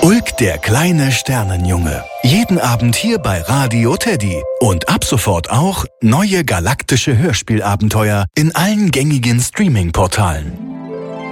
Ulk, der kleine Sternenjunge. Jeden Abend hier bei Radio Teddy. Und ab sofort auch neue galaktische Hörspielabenteuer in allen gängigen Streaming-Portalen.